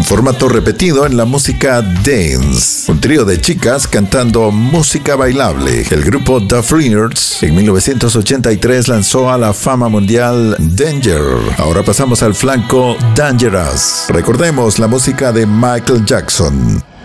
formato repetido en la música dance. Un trío de chicas cantando música bailable. El grupo The Freers en 1983 lanzó a la fama mundial Danger. Ahora pasamos al flanco Dangerous. Recordemos la música de Michael Jackson.